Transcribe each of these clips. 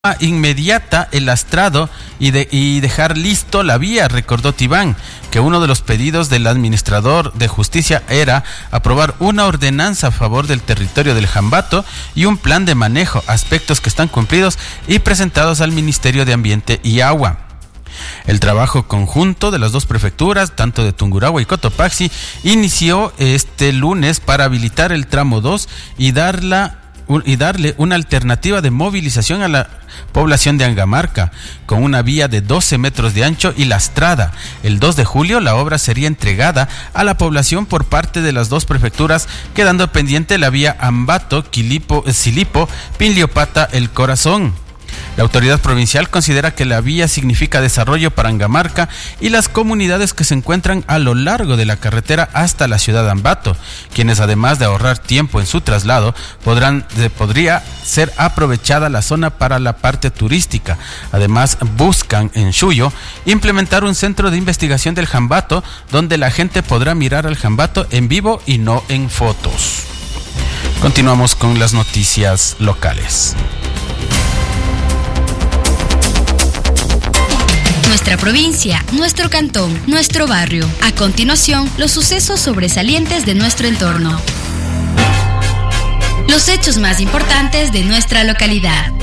inmediata el lastrado y dejar listo la vía, recordó Tibán, que uno de los pedidos del administrador de justicia era aprobar una ordenanza a favor del territorio del Jambato y un plan de manejo, aspectos que están cumplidos y presentados al Ministerio de Ambiente y Agua. El trabajo conjunto de las dos prefecturas, tanto de Tungurahua y Cotopaxi, inició este lunes para habilitar el tramo 2 y darle una alternativa de movilización a la población de Angamarca, con una vía de 12 metros de ancho y lastrada. El 2 de julio la obra sería entregada a la población por parte de las dos prefecturas, quedando pendiente la vía Ambato, Silipo, Pinliopata, El Corazón. La autoridad provincial considera que la vía significa desarrollo para Angamarca y las comunidades que se encuentran a lo largo de la carretera hasta la ciudad de Ambato, quienes además de ahorrar tiempo en su traslado, podría ser aprovechada la zona para la parte turística. Además, buscan en Chuyo implementar un centro de investigación del Jambato, donde la gente podrá mirar al Jambato en vivo y no en fotos. Continuamos con las noticias locales. Nuestra provincia, nuestro cantón, nuestro barrio. A continuación, los sucesos sobresalientes de nuestro entorno. Los hechos más importantes de nuestra localidad.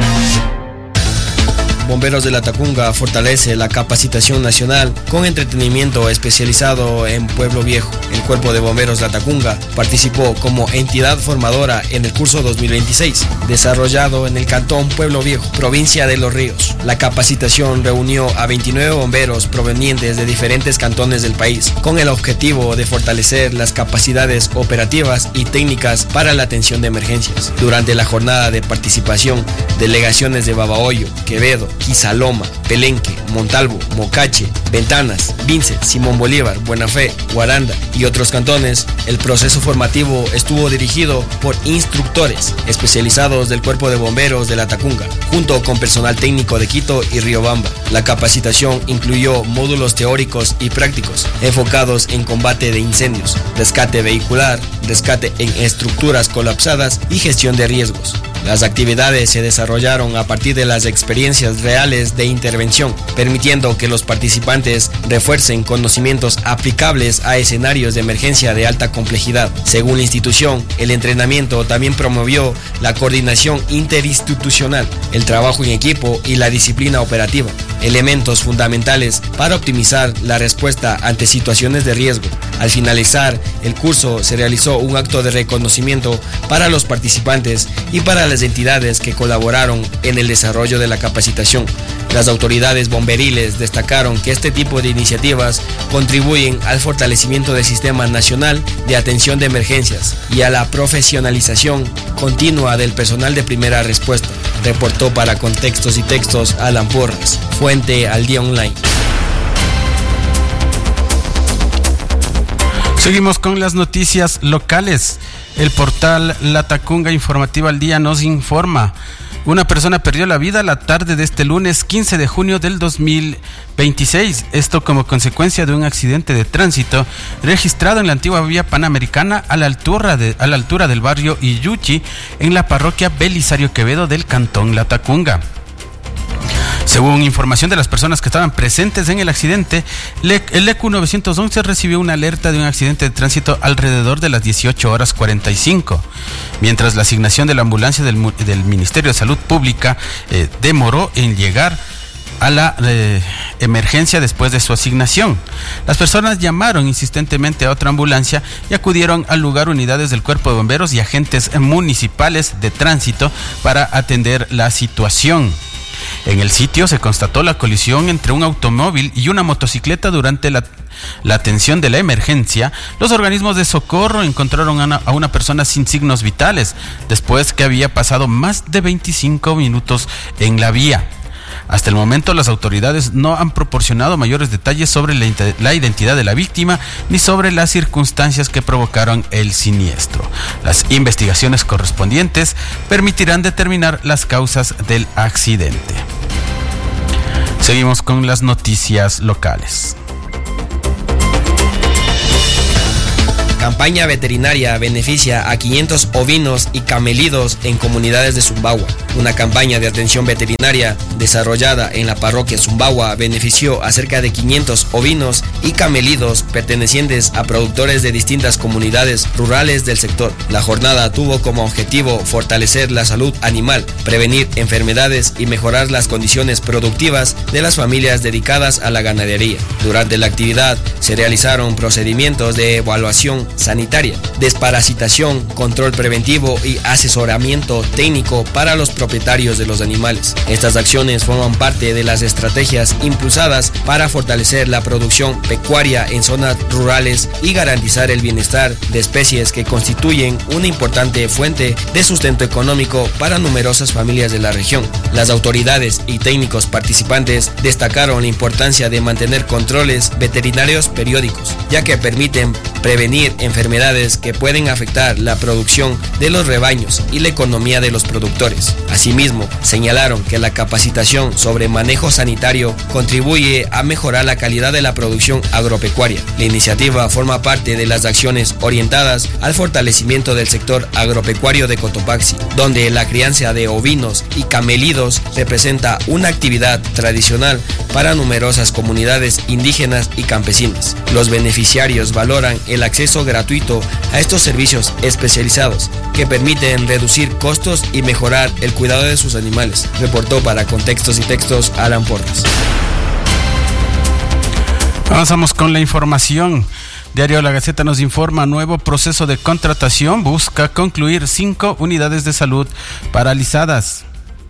Bomberos de Latacunga fortalece la capacitación nacional con entretenimiento especializado en Pueblo Viejo. El Cuerpo de Bomberos Latacunga participó como entidad formadora en el curso 2026, desarrollado en el Cantón Pueblo Viejo, provincia de Los Ríos. La capacitación reunió a 29 bomberos provenientes de diferentes cantones del país, con el objetivo de fortalecer las capacidades operativas y técnicas para la atención de emergencias. Durante la jornada de participación, delegaciones de Babahoyo, Quevedo, Quizaloma, Pelenque, Montalvo, Mocache, Ventanas, Vince, Simón Bolívar, Buenafé, Guaranda y otros cantones, el proceso formativo estuvo dirigido por instructores especializados del Cuerpo de Bomberos de Latacunga, junto con personal técnico de Quito y Riobamba. La capacitación incluyó módulos teóricos y prácticos enfocados en combate de incendios, rescate vehicular, rescate en estructuras colapsadas y gestión de riesgos. Las actividades se desarrollaron a partir de las experiencias reales de intervención, permitiendo que los participantes refuercen conocimientos aplicables a escenarios de emergencia de alta complejidad. Según la institución, el entrenamiento también promovió la coordinación interinstitucional, el trabajo en equipo y la disciplina operativa, elementos fundamentales para optimizar la respuesta ante situaciones de riesgo. Al finalizar el curso, se realizó un acto de reconocimiento para los participantes y para las entidades que colaboraron en el desarrollo de la capacitación. Las autoridades bomberiles destacaron que este tipo de iniciativas contribuyen al fortalecimiento del Sistema Nacional de Atención de Emergencias y a la profesionalización continua del personal de primera respuesta. Reportó para Contextos y Textos Alan Porras, fuente Al Día Online. Seguimos con las noticias locales. El portal Latacunga Informativa al Día nos informa: una persona perdió la vida la tarde de este lunes 15 de junio del 2026. Esto como consecuencia de un accidente de tránsito registrado en la antigua vía panamericana a la altura del barrio Iyuchi, en la parroquia Belisario Quevedo del cantón Latacunga. Según información de las personas que estaban presentes en el accidente, el ECU 911 recibió una alerta de un accidente de tránsito alrededor de las 18:45, mientras la asignación de la ambulancia del Ministerio de Salud Pública demoró en llegar a la emergencia después de su asignación. Las personas llamaron insistentemente a otra ambulancia y acudieron al lugar unidades del Cuerpo de Bomberos y agentes municipales de tránsito para atender la situación. En el sitio se constató la colisión entre un automóvil y una motocicleta. Durante la atención de la emergencia, los organismos de socorro encontraron a una persona sin signos vitales, después que había pasado más de 25 minutos en la vía. Hasta el momento, las autoridades no han proporcionado mayores detalles sobre la identidad de la víctima ni sobre las circunstancias que provocaron el siniestro. Las investigaciones correspondientes permitirán determinar las causas del accidente. Seguimos con las noticias locales. campaña veterinaria beneficia a 500 ovinos y camelidos en comunidades de Sumbawa. Una campaña de atención veterinaria desarrollada en la parroquia Sumbawa benefició a cerca de 500 ovinos y camelidos pertenecientes a productores de distintas comunidades rurales del sector. La jornada tuvo como objetivo fortalecer la salud animal, prevenir enfermedades y mejorar las condiciones productivas de las familias dedicadas a la ganadería. Durante la actividad se realizaron procedimientos de evaluación sanitaria, desparasitación, control preventivo y asesoramiento técnico para los propietarios de los animales. Estas acciones forman parte de las estrategias impulsadas para fortalecer la producción pecuaria en zonas rurales y garantizar el bienestar de especies que constituyen una importante fuente de sustento económico para numerosas familias de la región. Las autoridades y técnicos participantes destacaron la importancia de mantener controles veterinarios periódicos, ya que permiten prevenir enfermedades que pueden afectar la producción de los rebaños y la economía de los productores. Asimismo, señalaron que la capacitación sobre manejo sanitario contribuye a mejorar la calidad de la producción agropecuaria. La iniciativa forma parte de las acciones orientadas al fortalecimiento del sector agropecuario de Cotopaxi, donde la crianza de ovinos y camelidos representa una actividad tradicional para numerosas comunidades indígenas y campesinas. Los beneficiarios valoran el acceso gratuito a estos servicios especializados que permiten reducir costos y mejorar el cuidado de sus animales. Reportó para Contextos y Textos Alan Porras. Avanzamos con la información. Diario La Gaceta nos informa: nuevo proceso de contratación busca concluir 5 unidades de salud paralizadas.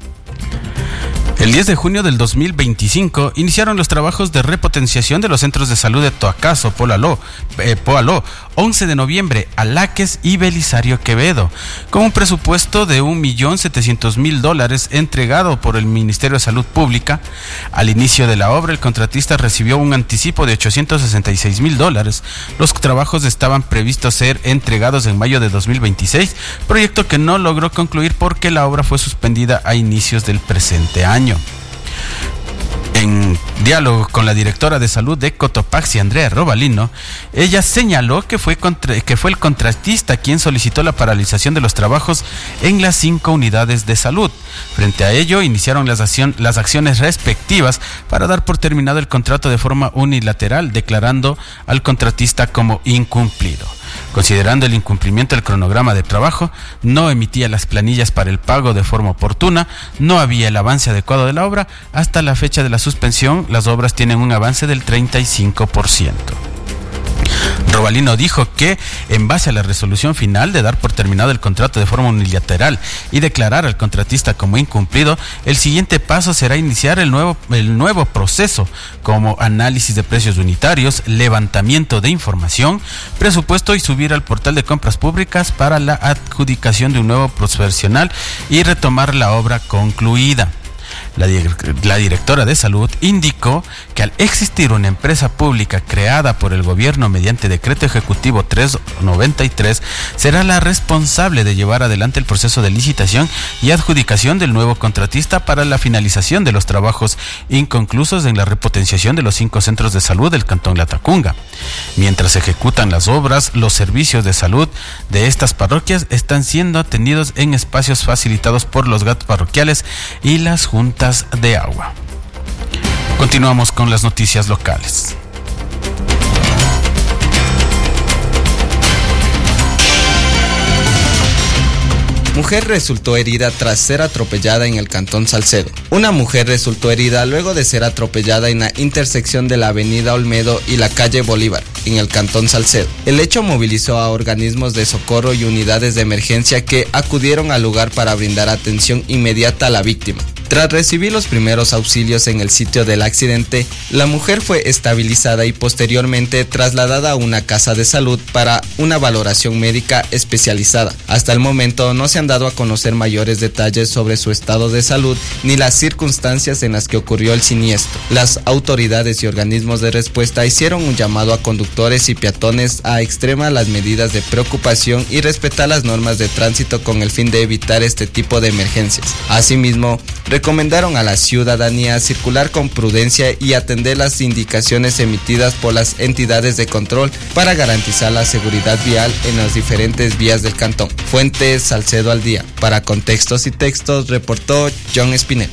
El 10 de junio del 2025 iniciaron los trabajos de repotenciación de los centros de salud de Toacaso, Poaló, 11 de noviembre, Alaques y Belisario Quevedo, con un presupuesto de $1.700.000 entregado por el Ministerio de Salud Pública. Al inicio de la obra, el contratista recibió un anticipo de $866.000. Los trabajos estaban previstos ser entregados en mayo de 2026, proyecto que no logró concluir porque la obra fue suspendida a inicios del presente año. En diálogo con la directora de salud de Cotopaxi, Andrea Robalino, ella señaló que fue el contratista quien solicitó la paralización de los trabajos en las 5 unidades de salud. Frente a ello, iniciaron las acciones respectivas para dar por terminado el contrato de forma unilateral, declarando al contratista como incumplido. Considerando el incumplimiento del cronograma de trabajo, no emitía las planillas para el pago de forma oportuna, no había el avance adecuado de la obra. Hasta la fecha de la suspensión, las obras tienen un avance del 35%. Robalino dijo que, en base a la resolución final de dar por terminado el contrato de forma unilateral y declarar al contratista como incumplido, el siguiente paso será iniciar el nuevo proceso, como análisis de precios unitarios, levantamiento de información, presupuesto y subir al portal de compras públicas para la adjudicación de un nuevo profesional y retomar la obra concluida. La directora de salud indicó que al existir una empresa pública creada por el gobierno mediante decreto ejecutivo 393, será la responsable de llevar adelante el proceso de licitación y adjudicación del nuevo contratista para la finalización de los trabajos inconclusos en la repotenciación de los 5 centros de salud del Cantón Latacunga. Mientras se ejecutan las obras, los servicios de salud de estas parroquias están siendo atendidos en espacios facilitados por los GAT parroquiales y las juntas de agua. Continuamos con las noticias locales. Mujer resultó herida tras ser atropellada en el Cantón Salcedo. Una mujer resultó herida luego de ser atropellada en la intersección de la avenida Olmedo y la calle Bolívar, en el Cantón Salcedo. El hecho movilizó a organismos de socorro y unidades de emergencia que acudieron al lugar para brindar atención inmediata a la víctima. Tras recibir los primeros auxilios en el sitio del accidente, la mujer fue estabilizada y posteriormente trasladada a una casa de salud para una valoración médica especializada. Hasta el momento no se han dado a conocer mayores detalles sobre su estado de salud ni las circunstancias en las que ocurrió el siniestro. Las autoridades y organismos de respuesta hicieron un llamado a conductores y peatones a extremar las medidas de preocupación y respetar las normas de tránsito con el fin de evitar este tipo de emergencias. Asimismo, recomendaron a la ciudadanía circular con prudencia y atender las indicaciones emitidas por las entidades de control para garantizar la seguridad vial en las diferentes vías del cantón. Fuente Salcedo al Día. Para Contextos y Textos, reportó John Espinel.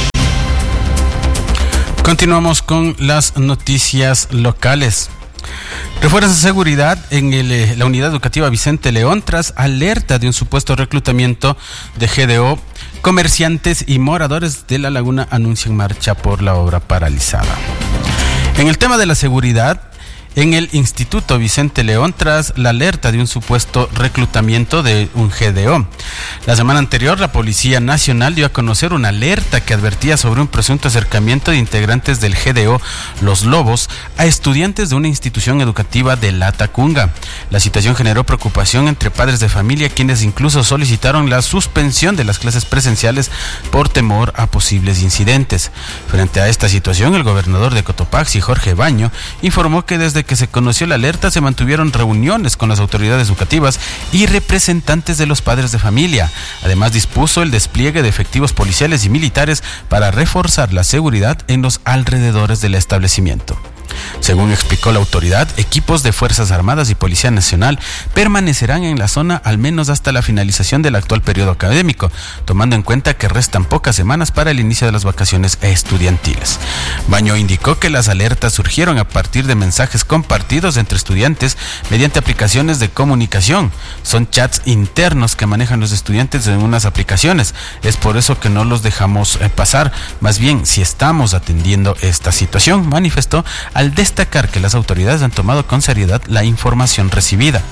Continuamos con las noticias locales. Refuerzos de seguridad en la unidad educativa Vicente León tras alerta de un supuesto reclutamiento de GDO. Comerciantes y moradores de La Laguna anuncian marcha por la obra paralizada. En el tema de la seguridad, en el Instituto Vicente León tras la alerta de un supuesto reclutamiento de un GDO. La semana anterior, la Policía Nacional dio a conocer una alerta que advertía sobre un presunto acercamiento de integrantes del GDO Los Lobos a estudiantes de una institución educativa de Latacunga. La situación generó preocupación entre padres de familia, quienes incluso solicitaron la suspensión de las clases presenciales por temor a posibles incidentes. Frente a esta situación, el gobernador de Cotopaxi, Jorge Baño, informó que desde que se conoció la alerta se mantuvieron reuniones con las autoridades educativas y representantes de los padres de familia. Además, dispuso el despliegue de efectivos policiales y militares para reforzar la seguridad en los alrededores del establecimiento. Según explicó la autoridad, equipos de Fuerzas Armadas y Policía Nacional permanecerán en la zona al menos hasta la finalización del actual periodo académico, tomando en cuenta que restan pocas semanas para el inicio de las vacaciones estudiantiles. Baño indicó que las alertas surgieron a partir de mensajes compartidos entre estudiantes mediante aplicaciones de comunicación. Son chats internos que manejan los estudiantes en unas aplicaciones. Es por eso que no los dejamos pasar. Más bien, si estamos atendiendo esta situación, manifestó al destacar que las autoridades han tomado con seriedad la información recibida.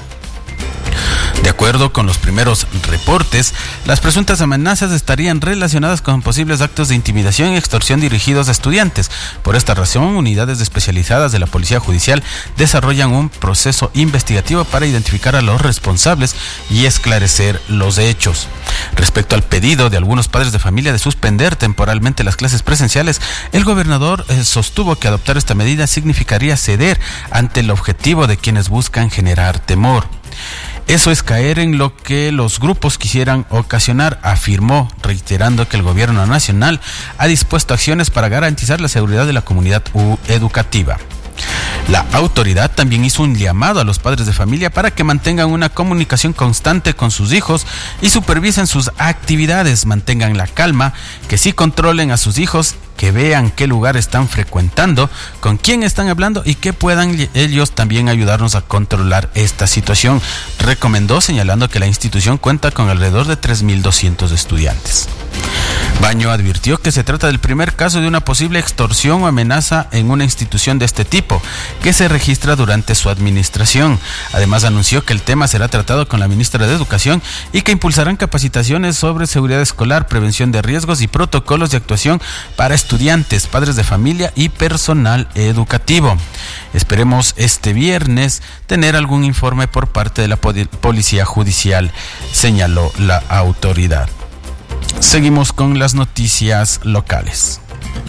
De acuerdo con los primeros reportes, las presuntas amenazas estarían relacionadas con posibles actos de intimidación y extorsión dirigidos a estudiantes. Por esta razón, unidades especializadas de la Policía Judicial desarrollan un proceso investigativo para identificar a los responsables y esclarecer los hechos. Respecto al pedido de algunos padres de familia de suspender temporalmente las clases presenciales, el gobernador sostuvo que adoptar esta medida significaría ceder ante el objetivo de quienes buscan generar temor. Eso es caer en lo que los grupos quisieran ocasionar, afirmó, reiterando que el gobierno nacional ha dispuesto acciones para garantizar la seguridad de la comunidad educativa. La autoridad también hizo un llamado a los padres de familia para que mantengan una comunicación constante con sus hijos y supervisen sus actividades, mantengan la calma, que sí controlen a sus hijos, que vean qué lugar están frecuentando, con quién están hablando y que puedan ellos también ayudarnos a controlar esta situación, recomendó, señalando que la institución cuenta con alrededor de 3.200 estudiantes. Baño advirtió que se trata del primer caso de una posible extorsión o amenaza en una institución de este tipo, que se registra durante su administración. Además, anunció que el tema será tratado con la ministra de Educación y que impulsarán capacitaciones sobre seguridad escolar, prevención de riesgos y protocolos de actuación para estudiantes, padres de familia y personal educativo. Esperemos este viernes tener algún informe por parte de la Policía Judicial, señaló la autoridad. Seguimos con las noticias locales.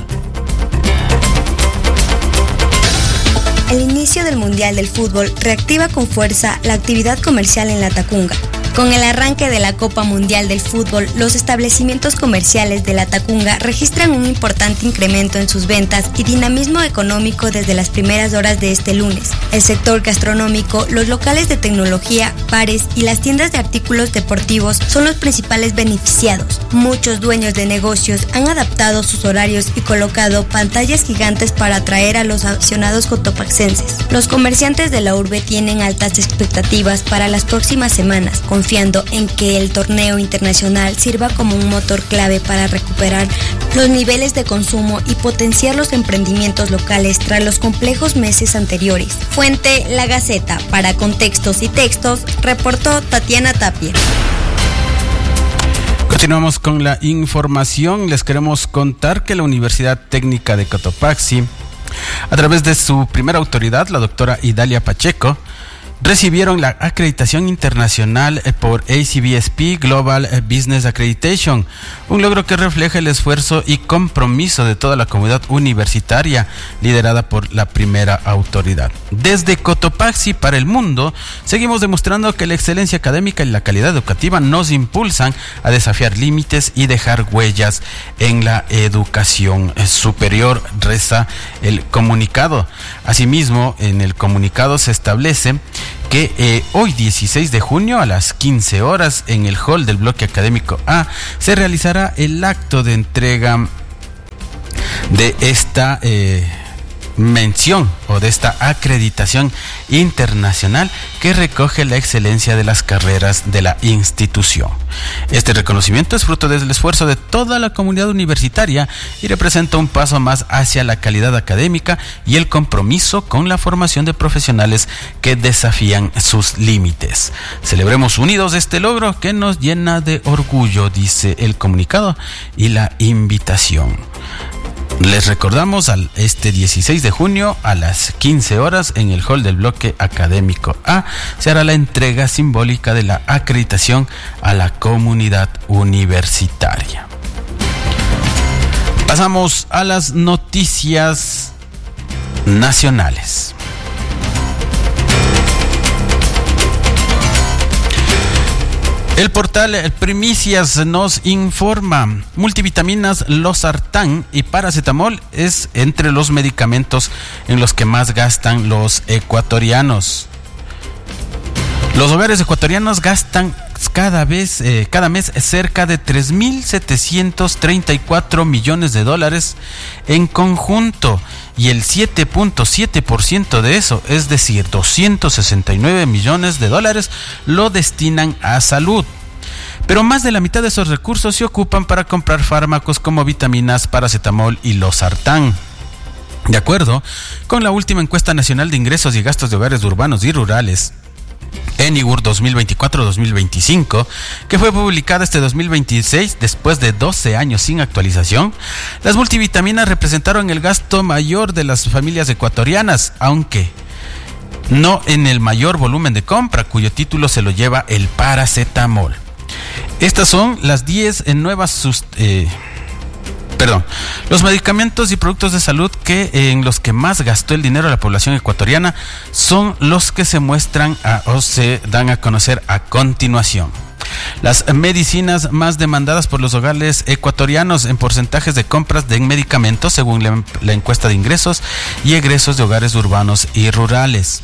El inicio del Mundial del Fútbol reactiva con fuerza la actividad comercial en Latacunga. Con el arranque de la Copa Mundial del Fútbol, los establecimientos comerciales de Latacunga registran un importante incremento en sus ventas y dinamismo económico desde las primeras horas de este lunes. El sector gastronómico, los locales de tecnología, bares y las tiendas de artículos deportivos son los principales beneficiados. Muchos dueños de negocios han adaptado sus horarios y colocado pantallas gigantes para atraer a los aficionados cotopaxenses. Los comerciantes de la urbe tienen altas expectativas para las próximas semanas, confiando en que el torneo internacional sirva como un motor clave para recuperar los niveles de consumo y potenciar los emprendimientos locales tras los complejos meses anteriores. Fuente La Gaceta. Para Contextos y Textos, reportó Tatiana Tapia. Continuamos con la información. Les queremos contar que la Universidad Técnica de Cotopaxi, a través de su primera autoridad, la doctora Idalia Pacheco, recibieron la acreditación internacional por ACBSP Global Business Accreditation, un logro que refleja el esfuerzo y compromiso de toda la comunidad universitaria liderada por la primera autoridad. Desde Cotopaxi para el mundo, seguimos demostrando que la excelencia académica y la calidad educativa nos impulsan a desafiar límites y dejar huellas en la educación superior, reza el comunicado. Asimismo, en el comunicado se establece que hoy 16 de junio a las 15 horas en el hall del bloque académico A se realizará el acto de entrega de esta mención o de esta acreditación internacional que recoge la excelencia de las carreras de la institución. Este reconocimiento es fruto del esfuerzo de toda la comunidad universitaria y representa un paso más hacia la calidad académica y el compromiso con la formación de profesionales que desafían sus límites. Celebremos unidos este logro que nos llena de orgullo, dice el comunicado y la invitación. Les recordamos, este 16 de junio a las 15 horas en el hall del bloque académico A se hará la entrega simbólica de la acreditación a la comunidad universitaria. Pasamos a las noticias nacionales. El portal Primicias nos informa: multivitaminas, losartán y paracetamol es entre los medicamentos en los que más gastan los ecuatorianos. Los hogares ecuatorianos gastan cada mes cerca de 3.734 millones de dólares en conjunto, y el 7.7% de eso, es decir, 269 millones de dólares, lo destinan a salud. Pero más de la mitad de esos recursos se ocupan para comprar fármacos como vitaminas, paracetamol y losartán. De acuerdo con la última encuesta nacional de ingresos y gastos de hogares urbanos y rurales, ENIGUR 2024-2025, que fue publicada este 2026 después de 12 años sin actualización, las multivitaminas representaron el gasto mayor de las familias ecuatorianas, aunque no en el mayor volumen de compra, cuyo título se lo lleva el paracetamol. Estas son las 10 los medicamentos y productos de salud en los que más gastó el dinero de la población ecuatoriana son los que se muestran o se dan a conocer a continuación. Las medicinas más demandadas por los hogares ecuatorianos en porcentajes de compras de medicamentos según la encuesta de ingresos y egresos de hogares urbanos y rurales.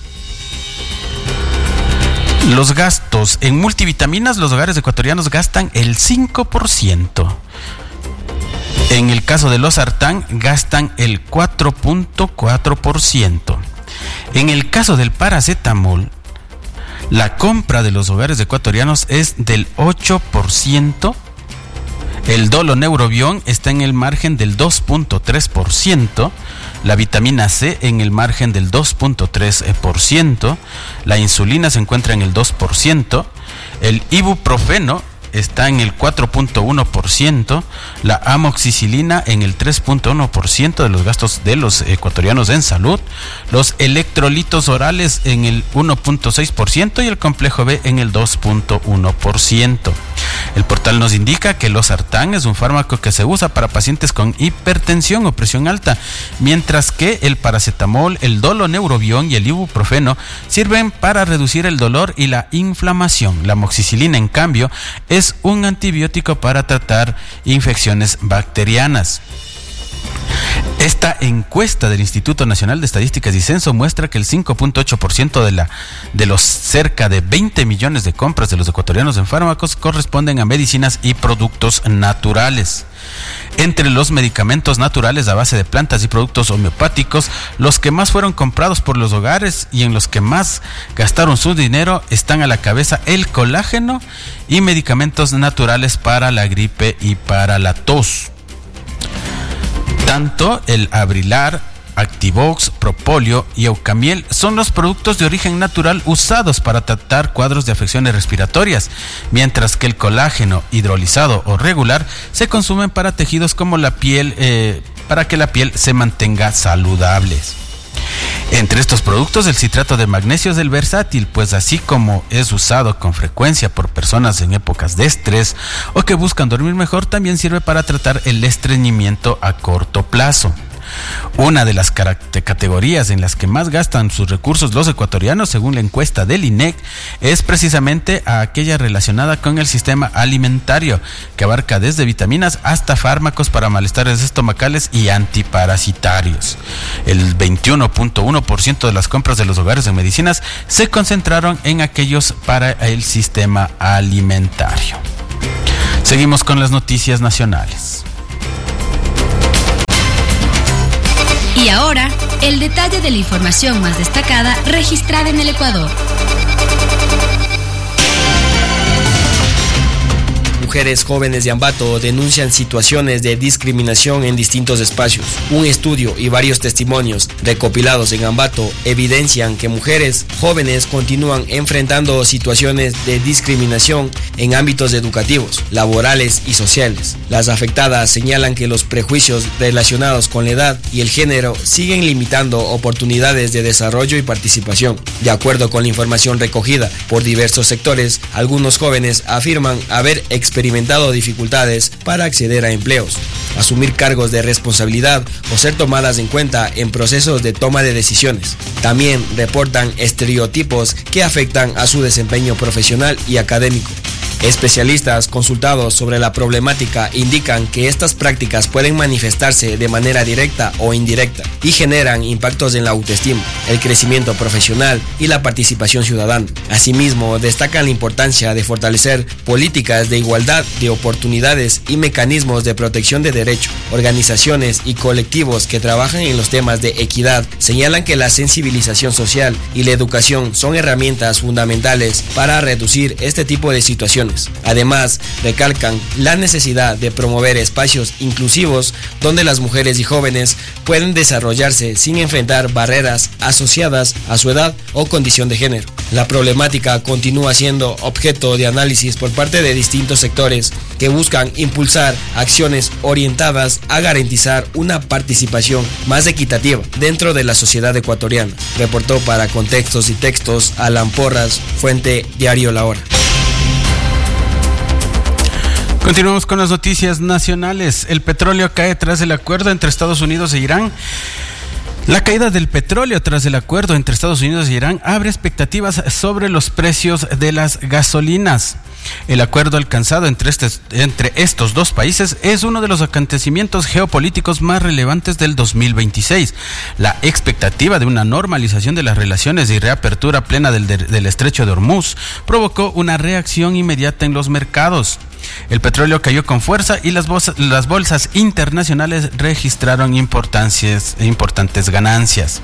Los gastos en multivitaminas, los hogares ecuatorianos gastan el 5%. En el caso de losartán, gastan el 4.4%. En el caso del paracetamol, la compra de los hogares ecuatorianos es del 8%. El doloneurobión está en el margen del 2.3%. La vitamina C en el margen del 2.3%. La insulina se encuentra en el 2%. El ibuprofeno está en el 4.1%, la amoxicilina en el 3.1% de los gastos de los ecuatorianos en salud, los electrolitos orales en el 1.6% y el complejo B en el 2.1%. El portal nos indica que el losartán es un fármaco que se usa para pacientes con hipertensión o presión alta, mientras que el paracetamol, el doloneurobión y el ibuprofeno sirven para reducir el dolor y la inflamación. La amoxicilina, en cambio, es un antibiótico para tratar infecciones bacterianas. Esta encuesta del Instituto Nacional de Estadísticas y Censo muestra que el 5.8% de los cerca de 20 millones de compras de los ecuatorianos en fármacos corresponden a medicinas y productos naturales. Entre los medicamentos naturales a base de plantas y productos homeopáticos, los que más fueron comprados por los hogares y en los que más gastaron su dinero están a la cabeza el colágeno y medicamentos naturales para la gripe y para la tos. Tanto el Abrilar, Activox, Propolio y Eucamiel son los productos de origen natural usados para tratar cuadros de afecciones respiratorias, mientras que el colágeno hidrolizado o regular se consumen para tejidos como la piel, para que la piel se mantenga saludable. Entre estos productos, el citrato de magnesio es el versátil, pues así como es usado con frecuencia por personas en épocas de estrés o que buscan dormir mejor, también sirve para tratar el estreñimiento a corto plazo. Una de las categorías en las que más gastan sus recursos los ecuatorianos, según la encuesta del INEC, es precisamente aquella relacionada con el sistema alimentario, que abarca desde vitaminas hasta fármacos para malestares estomacales y antiparasitarios. El 21.1% de las compras de los hogares en medicinas se concentraron en aquellos para el sistema alimentario. Seguimos con las noticias nacionales. Y ahora, el detalle de la información más destacada registrada en el Ecuador. Mujeres jóvenes de Ambato denuncian situaciones de discriminación en distintos espacios. Un estudio y varios testimonios recopilados en Ambato evidencian que mujeres jóvenes continúan enfrentando situaciones de discriminación en ámbitos educativos, laborales y sociales. Las afectadas señalan que los prejuicios relacionados con la edad y el género siguen limitando oportunidades de desarrollo y participación. De acuerdo con la información recogida por diversos sectores, algunos jóvenes afirman haber experimentado dificultades para acceder a empleos, asumir cargos de responsabilidad o ser tomadas en cuenta en procesos de toma de decisiones. También reportan estereotipos que afectan a su desempeño profesional y académico. Especialistas consultados sobre la problemática indican que estas prácticas pueden manifestarse de manera directa o indirecta y generan impactos en la autoestima, el crecimiento profesional y la participación ciudadana. Asimismo, destacan la importancia de fortalecer políticas de igualdad de oportunidades y mecanismos de protección de derechos. Organizaciones y colectivos que trabajan en los temas de equidad señalan que la sensibilización social y la educación son herramientas fundamentales para reducir este tipo de situaciones. Además, recalcan la necesidad de promover espacios inclusivos donde las mujeres y jóvenes pueden desarrollarse sin enfrentar barreras asociadas a su edad o condición de género. La problemática continúa siendo objeto de análisis por parte de distintos sectores que buscan impulsar acciones orientadas a garantizar una participación más equitativa dentro de la sociedad ecuatoriana. Reportó para Contextos y Textos Alan Porras, fuente Diario La Hora. Continuamos con las noticias nacionales. El petróleo cae tras el acuerdo entre Estados Unidos e Irán. La caída del petróleo tras el acuerdo entre Estados Unidos y Irán abre expectativas sobre los precios de las gasolinas. El acuerdo alcanzado entre estos dos países es uno de los acontecimientos geopolíticos más relevantes del 2026. La expectativa de una normalización de las relaciones y reapertura plena del estrecho de Hormuz provocó una reacción inmediata en los mercados. El petróleo cayó con fuerza y las bolsas internacionales registraron importantes ganancias.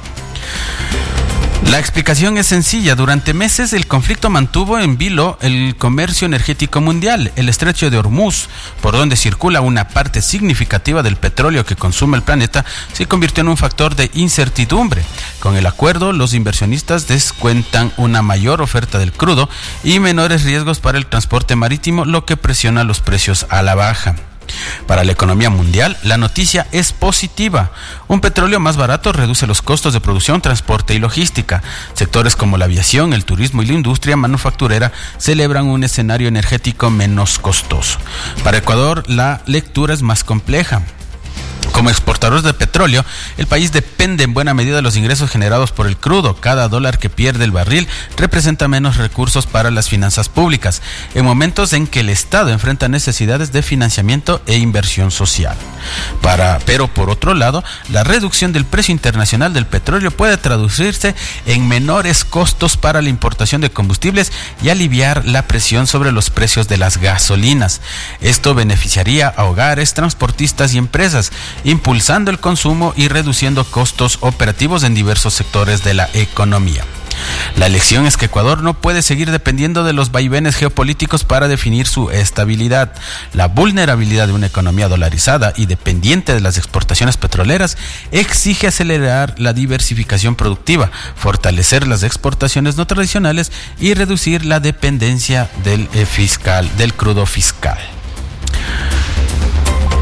La explicación es sencilla. Durante meses el conflicto mantuvo en vilo el comercio energético mundial. El estrecho de Hormuz, por donde circula una parte significativa del petróleo que consume el planeta, se convirtió en un factor de incertidumbre. Con el acuerdo, los inversionistas descuentan una mayor oferta del crudo y menores riesgos para el transporte marítimo, lo que presiona los precios a la baja. Para la economía mundial, la noticia es positiva. Un petróleo más barato reduce los costos de producción, transporte y logística. Sectores como la aviación, el turismo y la industria manufacturera celebran un escenario energético menos costoso. Para Ecuador, la lectura es más compleja. Como exportadores de petróleo, el país depende en buena medida de los ingresos generados por el crudo. Cada dólar que pierde el barril representa menos recursos para las finanzas públicas, en momentos en que el Estado enfrenta necesidades de financiamiento e inversión social. Pero por otro lado, la reducción del precio internacional del petróleo puede traducirse en menores costos para la importación de combustibles y aliviar la presión sobre los precios de las gasolinas. Esto beneficiaría a hogares, transportistas y empresas, impulsando el consumo y reduciendo costos operativos en diversos sectores de la economía. La lección es que Ecuador no puede seguir dependiendo de los vaivenes geopolíticos para definir su estabilidad. La vulnerabilidad de una economía dolarizada y dependiente de las exportaciones petroleras exige acelerar la diversificación productiva, fortalecer las exportaciones no tradicionales y reducir la dependencia del crudo fiscal.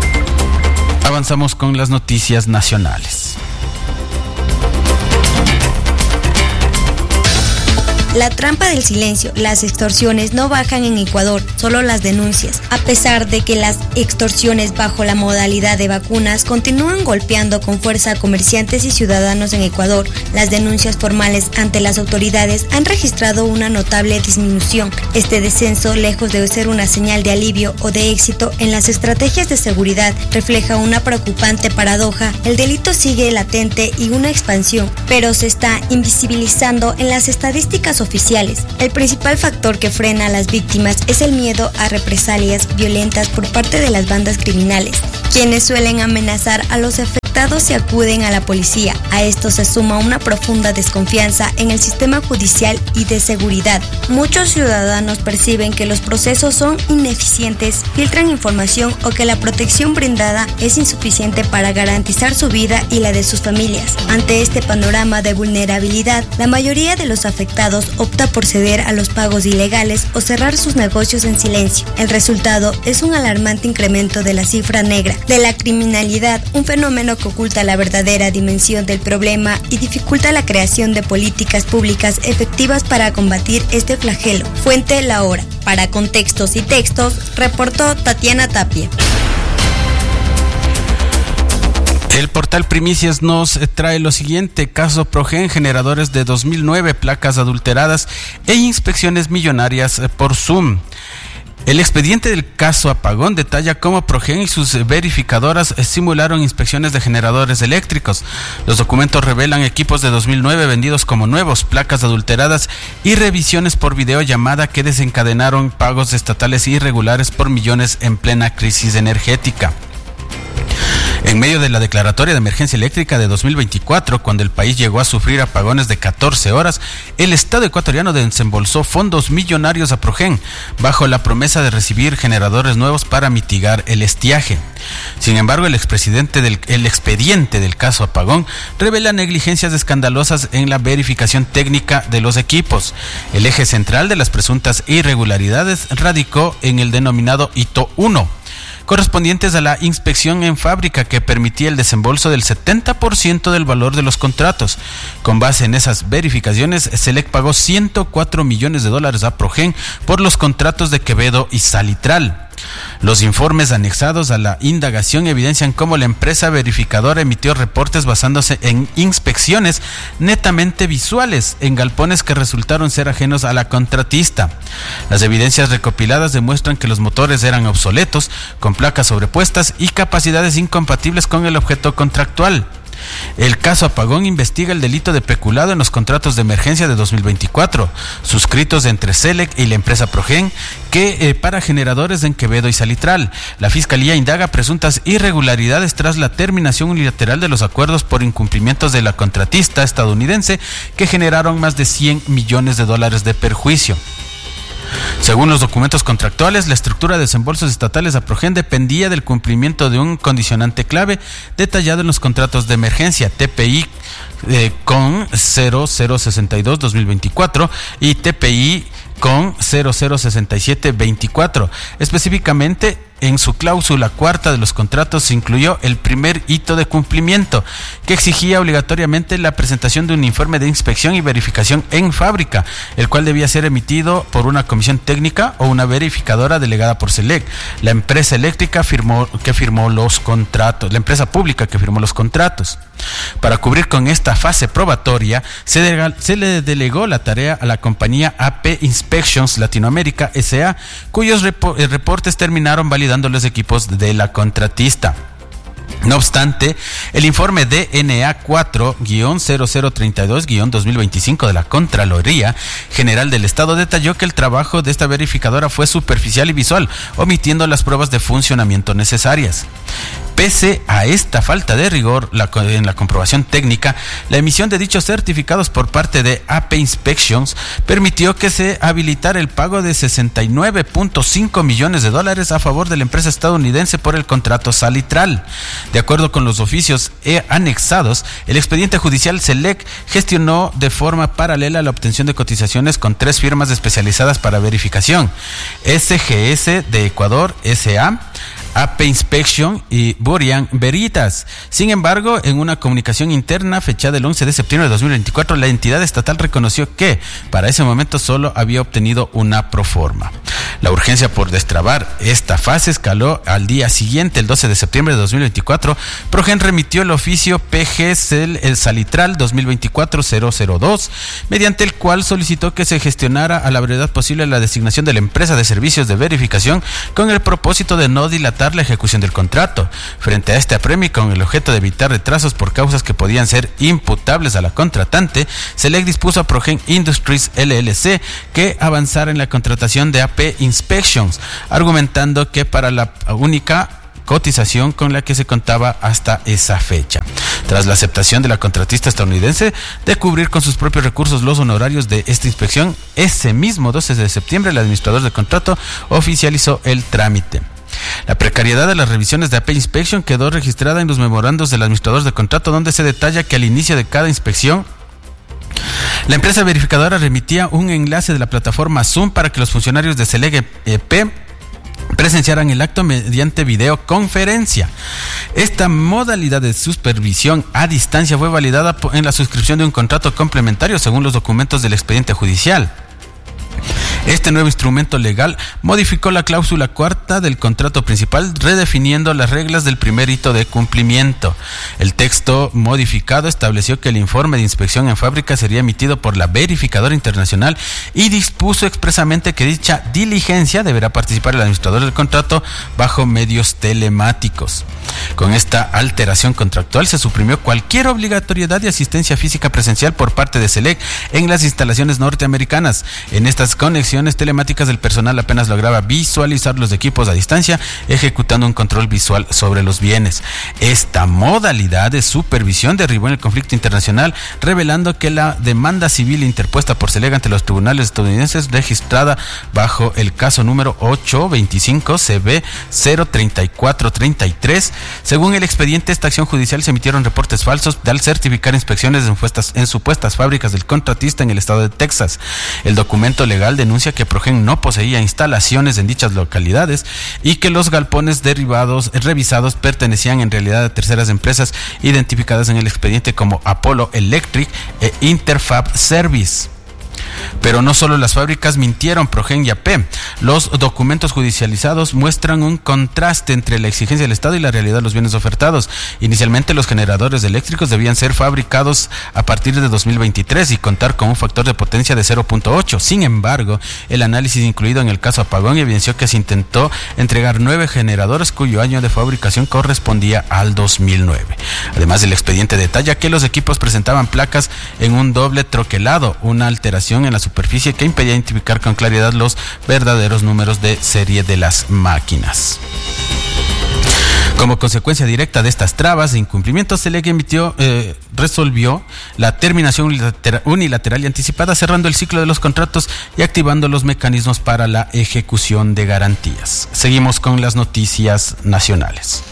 Avanzamos con las noticias nacionales. La trampa del silencio, las extorsiones no bajan en Ecuador, solo las denuncias. A pesar de que las extorsiones bajo la modalidad de vacunas continúan golpeando con fuerza a comerciantes y ciudadanos en Ecuador, las denuncias formales ante las autoridades han registrado una notable disminución. Este descenso, lejos de ser una señal de alivio o de éxito en las estrategias de seguridad, refleja una preocupante paradoja. El delito sigue latente y una expansión, pero se está invisibilizando en las estadísticas oficiales. El principal factor que frena a las víctimas es el miedo a represalias violentas por parte de las bandas criminales, quienes suelen amenazar a los afectados y acuden a la policía. A esto se suma una profunda desconfianza en el sistema judicial y de seguridad. Muchos ciudadanos perciben que los procesos son ineficientes, filtran información o que la protección brindada es insuficiente para garantizar su vida y la de sus familias. Ante este panorama de vulnerabilidad, la mayoría de los afectados opta por ceder a los pagos ilegales o cerrar sus negocios en silencio. El resultado es un alarmante incremento de la cifra negra de la criminalidad, un fenómeno que oculta la verdadera dimensión del problema y dificulta la creación de políticas públicas efectivas para combatir este flagelo. Fuente La Hora. Para Contextos y Textos, reportó Tatiana Tapia. El portal Primicias nos trae lo siguiente: caso Progen, generadores de 2009, placas adulteradas e inspecciones millonarias por Zoom. El expediente del caso Apagón detalla cómo Progen y sus verificadoras simularon inspecciones de generadores eléctricos. Los documentos revelan equipos de 2009 vendidos como nuevos, placas adulteradas y revisiones por videollamada que desencadenaron pagos estatales irregulares por millones en plena crisis energética. En medio de la declaratoria de emergencia eléctrica de 2024, cuando el país llegó a sufrir apagones de 14 horas, el Estado ecuatoriano desembolsó fondos millonarios a Progen, bajo la promesa de recibir generadores nuevos para mitigar el estiaje. Sin embargo, el expediente del caso Apagón revela negligencias escandalosas en la verificación técnica de los equipos. El eje central de las presuntas irregularidades radicó en el denominado hito 1, correspondientes a la inspección en fábrica, que permitía el desembolso del 70% del valor de los contratos. Con base en esas verificaciones, Selec pagó $104 millones a Progen por los contratos de Quevedo y Salitral. Los informes anexados a la indagación evidencian cómo la empresa verificadora emitió reportes basándose en inspecciones netamente visuales en galpones que resultaron ser ajenos a la contratista. Las evidencias recopiladas demuestran que los motores eran obsoletos, con placas sobrepuestas y capacidades incompatibles con el objeto contractual. El caso Apagón investiga el delito de peculado en los contratos de emergencia de 2024, suscritos entre Selec y la empresa Progen, para generadores en Quevedo y Salitral. La Fiscalía indaga presuntas irregularidades tras la terminación unilateral de los acuerdos por incumplimientos de la contratista estadounidense, que generaron más de $100 millones de perjuicio. Según los documentos contractuales, la estructura de desembolsos estatales a Progen dependía del cumplimiento de un condicionante clave detallado en los contratos de emergencia, TPI con 0062-2024 y TPI con 0067-24. Específicamente, en su cláusula cuarta de los contratos se incluyó el primer hito de cumplimiento, que exigía obligatoriamente la presentación de un informe de inspección y verificación en fábrica, el cual debía ser emitido por una comisión técnica o una verificadora delegada por Selec, la empresa eléctrica que firmó los contratos, la empresa pública que firmó los contratos. Para cubrir con esta fase probatoria, se le delegó la tarea a la compañía AP Inspections Latinoamérica S.A., cuyos reportes terminaron validando los equipos de la contratista. No obstante, el informe DNA 4-0032-2025 de la Contraloría General del Estado detalló que el trabajo de esta verificadora fue superficial y visual, omitiendo las pruebas de funcionamiento necesarias. Pese a esta falta de rigor en la comprobación técnica, la emisión de dichos certificados por parte de AP Inspections permitió que se habilitara el pago de $69.5 millones a favor de la empresa estadounidense por el contrato Salitral. De acuerdo con los oficios anexados, el expediente judicial Selec gestionó de forma paralela la obtención de cotizaciones con 3 firmas especializadas para verificación: SGS de Ecuador S.A., AP Inspection y Burian Veritas. Sin embargo, en una comunicación interna fechada el 11 de septiembre de 2024, la entidad estatal reconoció que para ese momento solo había obtenido una proforma. La urgencia por destrabar esta fase escaló al día siguiente, el 12 de septiembre de 2024. Progen remitió el oficio PG el Salitral 2024-002, mediante el cual solicitó que se gestionara a la brevedad posible la designación de la empresa de servicios de verificación con el propósito de no dilatar la ejecución del contrato. Frente a este apremio y con el objeto de evitar retrasos por causas que podían ser imputables a la contratante, SELEC dispuso a Progen Industries LLC que avanzara en la contratación de AP Inspections, argumentando que para la única cotización con la que se contaba hasta esa fecha. Tras la aceptación de la contratista estadounidense de cubrir con sus propios recursos los honorarios de esta inspección, ese mismo 12 de septiembre el administrador del contrato oficializó el trámite. La precariedad de las revisiones de AP Inspection quedó registrada en los memorandos del administrador del contrato, donde se detalla que al inicio de cada inspección la empresa verificadora remitía un enlace de la plataforma Zoom para que los funcionarios de SELEC EP presenciaran el acto mediante videoconferencia. Esta modalidad de supervisión a distancia fue validada en la suscripción de un contrato complementario según los documentos del expediente judicial. Este nuevo instrumento legal modificó la cláusula cuarta del contrato principal, redefiniendo las reglas del primer hito de cumplimiento. El texto modificado estableció que el informe de inspección en fábrica sería emitido por la verificadora internacional y dispuso expresamente que dicha diligencia deberá participar el administrador del contrato bajo medios telemáticos. Con esta alteración contractual se suprimió cualquier obligatoriedad de asistencia física presencial por parte de SELEC en las instalaciones norteamericanas. En estas conexiones telemáticas el personal apenas lograba visualizar los equipos a distancia, ejecutando un control visual sobre los bienes. Esta modalidad de supervisión derivó en el conflicto internacional, revelando que la demanda civil interpuesta por SELEC ante los tribunales estadounidenses, registrada bajo el caso número 825 CB 03433, según el expediente, esta acción judicial se emitieron reportes falsos al certificar inspecciones en supuestas fábricas del contratista en el estado de Texas. El documento legal denuncia que Progen no poseía instalaciones en dichas localidades y que los galpones revisados pertenecían en realidad a terceras empresas identificadas en el expediente como Apollo Electric e Interfab Service. Pero no solo las fábricas mintieron, Progen y AP. Los documentos judicializados muestran un contraste entre la exigencia del Estado y la realidad de los bienes ofertados. Inicialmente, los generadores eléctricos debían ser fabricados a partir de 2023 y contar con un factor de potencia de 0.8. Sin embargo, el análisis incluido en el caso Apagón evidenció que se intentó entregar 9 generadores cuyo año de fabricación correspondía al 2009. Además, el expediente detalla que los equipos presentaban placas en un doble troquelado, una alteración en la superficie que impedía identificar con claridad los verdaderos números de serie de las máquinas. Como consecuencia directa de estas trabas e incumplimientos, SELEC resolvió la terminación unilateral y anticipada, cerrando el ciclo de los contratos y activando los mecanismos para la ejecución de garantías. Seguimos con las noticias nacionales.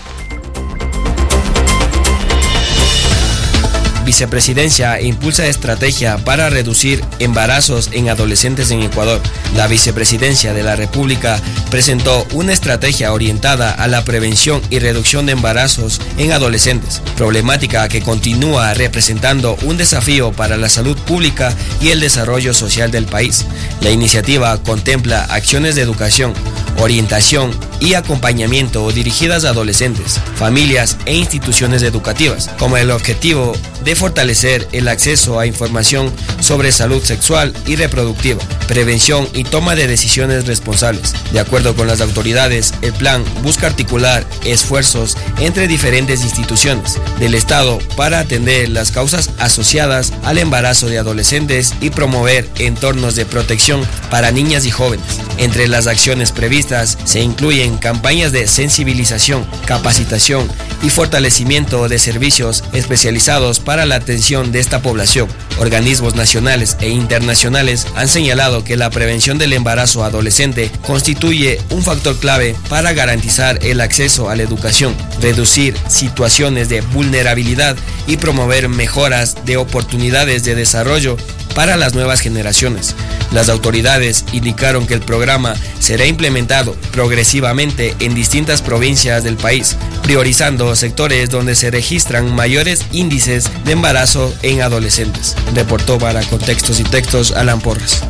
Vicepresidencia impulsa estrategia para reducir embarazos en adolescentes en Ecuador. La Vicepresidencia de la República presentó una estrategia orientada a la prevención y reducción de embarazos en adolescentes, problemática que continúa representando un desafío para la salud pública y el desarrollo social del país. La iniciativa contempla acciones de educación, orientación y acompañamiento dirigidas a adolescentes, familias e instituciones educativas, como el objetivo de fortalecer el acceso a información sobre salud sexual y reproductiva, prevención y toma de decisiones responsables. De acuerdo con las autoridades, el plan busca articular esfuerzos entre diferentes instituciones del Estado para atender las causas asociadas al embarazo de adolescentes y promover entornos de protección para niñas y jóvenes. Entre las acciones previstas se incluyen campañas de sensibilización, capacitación y fortalecimiento de servicios especializados para la atención de esta población. Organismos nacionales e internacionales han señalado que la prevención del embarazo adolescente constituye un factor clave para garantizar el acceso a la educación, reducir situaciones de vulnerabilidad y promover mejoras de oportunidades de desarrollo para las nuevas generaciones. Las autoridades indicaron que el programa será implementado progresivamente en distintas provincias del país, priorizando sectores donde se registran mayores índices de embarazo en adolescentes. Reportó para Contextos y Textos Alan Porras.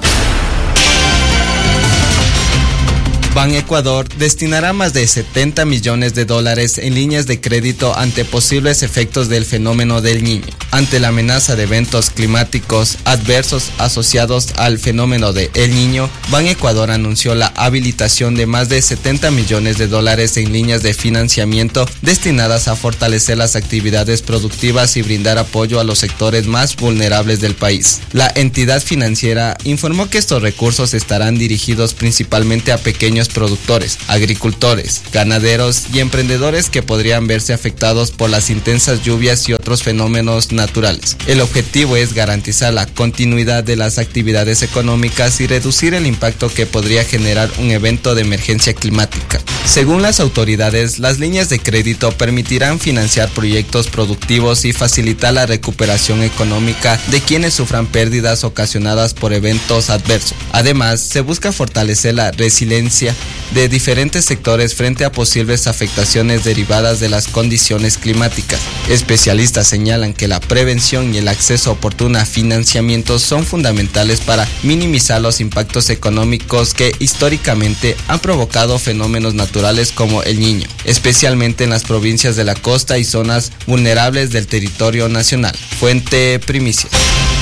Banecuador destinará más de $70 millones en líneas de crédito ante posibles efectos del fenómeno del Niño. Ante la amenaza de eventos climáticos adversos asociados al fenómeno de El Niño, Banecuador anunció la habilitación de más de $70 millones en líneas de financiamiento destinadas a fortalecer las actividades productivas y brindar apoyo a los sectores más vulnerables del país. La entidad financiera informó que estos recursos estarán dirigidos principalmente a pequeños productores, agricultores, ganaderos y emprendedores que podrían verse afectados por las intensas lluvias y otros fenómenos naturales. El objetivo es garantizar la continuidad de las actividades económicas y reducir el impacto que podría generar un evento de emergencia climática. Según las autoridades, las líneas de crédito permitirán financiar proyectos productivos y facilitar la recuperación económica de quienes sufran pérdidas ocasionadas por eventos adversos. Además, se busca fortalecer la resiliencia de diferentes sectores frente a posibles afectaciones derivadas de las condiciones climáticas. Especialistas señalan que la prevención y el acceso oportuno a financiamiento son fundamentales para minimizar los impactos económicos que históricamente han provocado fenómenos naturales como El Niño, especialmente en las provincias de la costa y zonas vulnerables del territorio nacional. Fuente Primicias.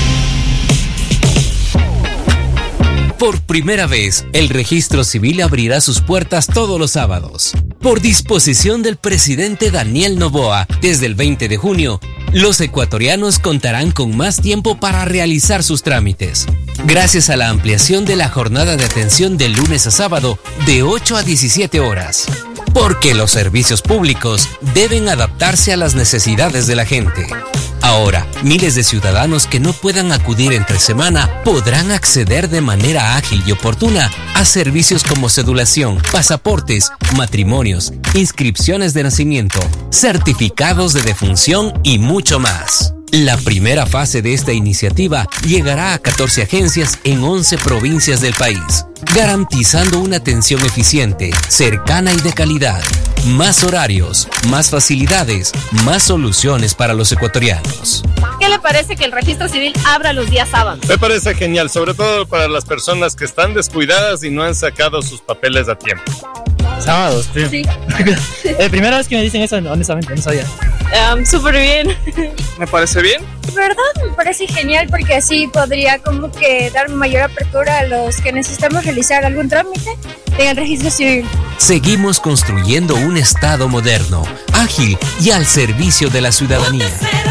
Por primera vez, el Registro Civil abrirá sus puertas todos los sábados. Por disposición del presidente Daniel Noboa, desde el 20 de junio, los ecuatorianos contarán con más tiempo para realizar sus trámites. Gracias a la ampliación de la jornada de atención de lunes a sábado, de 8 a 17 horas. Porque los servicios públicos deben adaptarse a las necesidades de la gente. Ahora, miles de ciudadanos que no puedan acudir entre semana podrán acceder de manera ágil y oportuna a servicios como cedulación, pasaportes, matrimonios, inscripciones de nacimiento, certificados de defunción y mucho más. La primera fase de esta iniciativa llegará a 14 agencias en 11 provincias del país, garantizando una atención eficiente, cercana y de calidad. Más horarios, más facilidades, más soluciones para los ecuatorianos. ¿Qué le parece que el Registro Civil abra los días sábados? Me parece genial, sobre todo para las personas que están descuidadas y no han sacado sus papeles a tiempo. Sábados, tío. Sí. Primera vez que me dicen eso, honestamente, no sabía. Súper bien. ¿Me parece bien? ¿Verdad? Me parece genial porque así podría como que dar mayor apertura a los que necesitamos realizar algún trámite en el registro civil. Seguimos construyendo un Estado moderno, ágil y al servicio de la ciudadanía.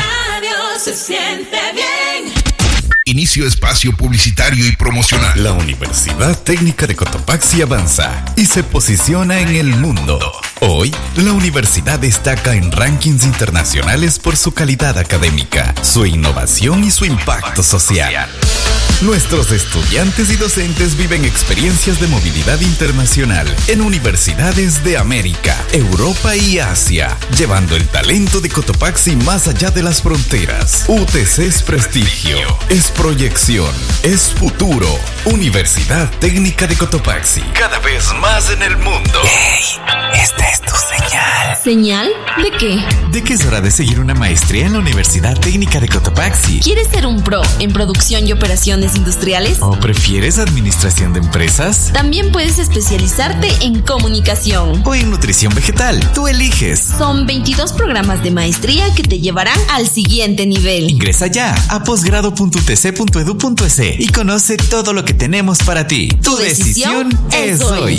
Se siente bien. Inicio espacio publicitario y promocional. La Universidad Técnica de Cotopaxi avanza y se posiciona en el mundo. Hoy, la universidad destaca en rankings internacionales por su calidad académica, su innovación y su impacto social. Nuestros estudiantes y docentes viven experiencias de movilidad internacional en universidades de América, Europa y Asia, llevando el talento de Cotopaxi más allá de las fronteras. UTC es prestigio, es proyección, es futuro. Universidad Técnica de Cotopaxi, cada vez más en el mundo. ¡Ey! Esta es tu señal. ¿Señal? ¿De qué? De que es hora de seguir una maestría en la Universidad Técnica de Cotopaxi. ¿Quieres ser un pro en producción y operaciones industriales? ¿O prefieres administración de empresas? También puedes especializarte en comunicación o en nutrición vegetal. Tú eliges. Son 22 programas de maestría que te llevarán al siguiente nivel. Ingresa ya a posgrado.utc.edu.es y conoce todo lo que tenemos para ti. Tu decisión es hoy.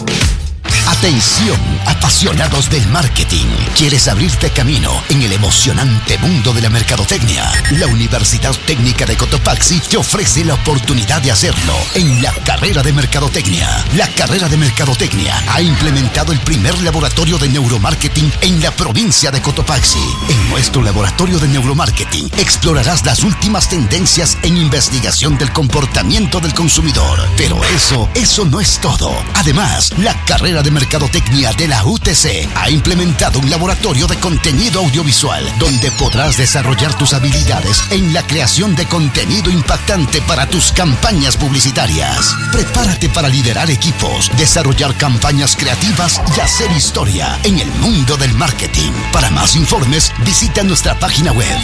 Atención, apasionados del marketing. ¿Quieres abrirte camino en el emocionante mundo de la mercadotecnia? La Universidad Técnica de Cotopaxi te ofrece la oportunidad de hacerlo en la carrera de mercadotecnia. La carrera de mercadotecnia ha implementado el primer laboratorio de neuromarketing en la provincia de Cotopaxi. En nuestro laboratorio de neuromarketing explorarás las últimas tendencias en investigación del comportamiento del consumidor. Pero eso no es todo. Además, la carrera de Mercadotecnia de la UTC ha implementado un laboratorio de contenido audiovisual donde podrás desarrollar tus habilidades en la creación de contenido impactante para tus campañas publicitarias. Prepárate para liderar equipos, desarrollar campañas creativas y hacer historia en el mundo del marketing. Para más informes, visita nuestra página web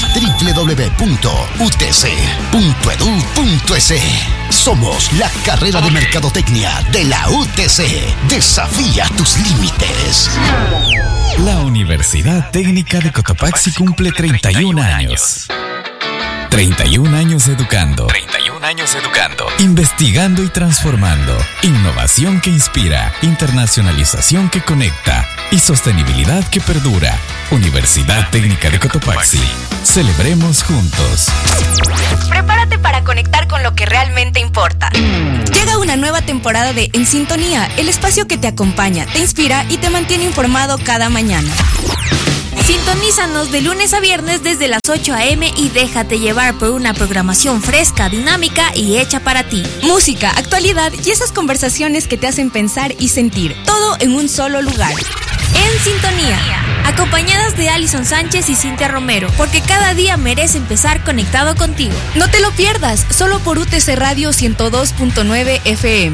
www.utc.edu.es. Somos la carrera de Mercadotecnia de la UTC. Desafía tus límites. La Universidad Técnica de Cotopaxi cumple 31 años. 31 años educando. 31 años educando. Investigando y transformando. Innovación que inspira. Internacionalización que conecta. Y sostenibilidad que perdura. Universidad Técnica de Cotopaxi. Celebremos juntos. Prepárate para conectar con lo que realmente importa. Llega una nueva temporada de En Sintonía, el espacio que te acompaña, te inspira y te mantiene informado cada mañana. Sintonízanos de lunes a viernes desde las 8 a.m. y déjate llevar por una programación fresca, dinámica y hecha para ti. Música, actualidad y esas conversaciones que te hacen pensar y sentir. Todo en un solo lugar. En Sintonía, acompañadas de Alison Sánchez y Cintia Romero, porque cada día merece empezar conectado contigo. No te lo pierdas, solo por UTC Radio 102.9 FM.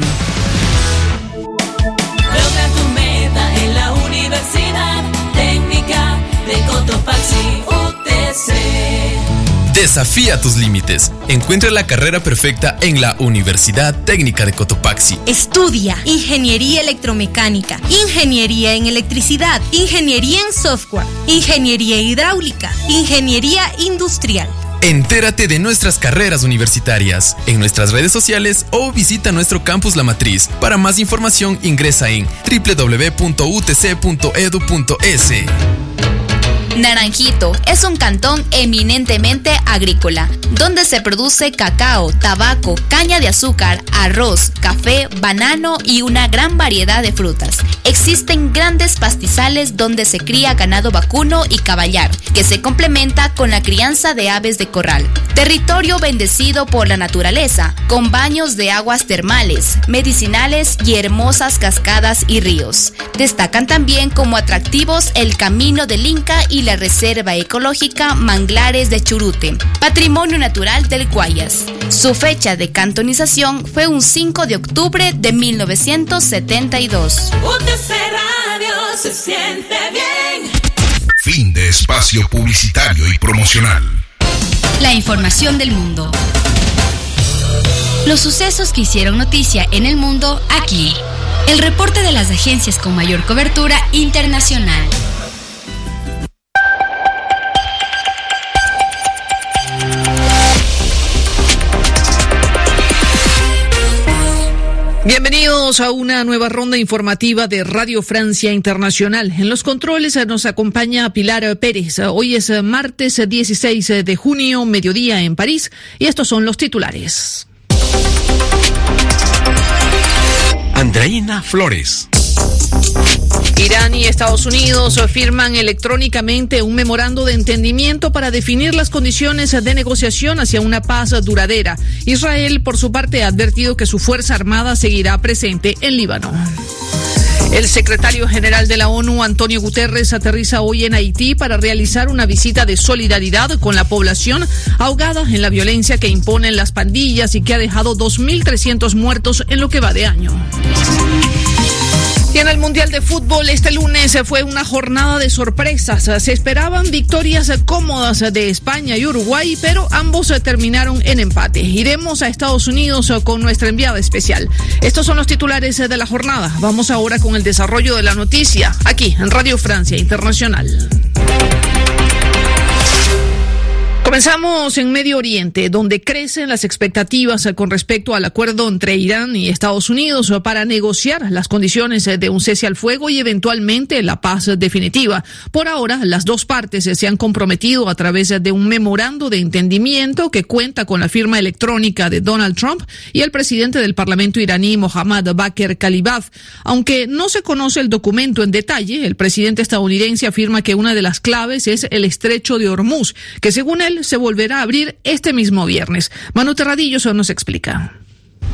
Logra tu meta en la Universidad Técnica de Cotopaxi, UTC. Desafía tus límites. Encuentra la carrera perfecta en la Universidad Técnica de Cotopaxi. Estudia Ingeniería Electromecánica, Ingeniería en Electricidad, Ingeniería en Software, Ingeniería Hidráulica, Ingeniería Industrial. Entérate de nuestras carreras universitarias en nuestras redes sociales o visita nuestro campus La Matriz. Para más información ingresa en www.utc.edu.es. Naranjito es un cantón eminentemente agrícola, donde se produce cacao, tabaco, caña de azúcar, arroz, café, banano y una gran variedad de frutas. Existen grandes pastizales donde se cría ganado vacuno y caballar, que se complementa con la crianza de aves de corral. Territorio bendecido por la naturaleza, con baños de aguas termales, medicinales y hermosas cascadas y ríos. Destacan también como atractivos el Camino del Inca y la Reserva Ecológica Manglares de Churute, Patrimonio Natural del Guayas. Su fecha de cantonización fue un 5 de octubre de 1972. UTC Radio se siente bien. Fin de espacio publicitario y promocional. La información del mundo. Los sucesos que hicieron noticia en el mundo aquí. El reporte de las agencias con mayor cobertura internacional. Bienvenidos a una nueva ronda informativa de Radio Francia Internacional. En los controles nos acompaña Pilar Pérez. Hoy es martes 16 de junio, mediodía en París, y estos son los titulares. Andreina Flores. Irán y Estados Unidos firman electrónicamente un memorando de entendimiento para definir las condiciones de negociación hacia una paz duradera. Israel, por su parte, ha advertido que su fuerza armada seguirá presente en Líbano. El secretario general de la ONU, Antonio Guterres, aterriza hoy en Haití para realizar una visita de solidaridad con la población ahogada en la violencia que imponen las pandillas y que ha dejado 2.300 muertos en lo que va de año. Y en el Mundial de Fútbol, este lunes fue una jornada de sorpresas. Se esperaban victorias cómodas de España y Uruguay, pero ambos terminaron en empate. Iremos a Estados Unidos con nuestra enviada especial. Estos son los titulares de la jornada. Vamos ahora con el desarrollo de la noticia, aquí en Radio Francia Internacional. Comenzamos en Medio Oriente, donde crecen las expectativas con respecto al acuerdo entre Irán y Estados Unidos para negociar las condiciones de un cese al fuego y eventualmente la paz definitiva. Por ahora, las dos partes se han comprometido a través de un memorando de entendimiento que cuenta con la firma electrónica de Donald Trump y el presidente del Parlamento iraní, Mohammad Bakr Kalibaf. Aunque no se conoce el documento en detalle, el presidente estadounidense afirma que una de las claves es el estrecho de Hormuz, que según él se volverá a abrir este mismo viernes. Manu Terradillos nos explica.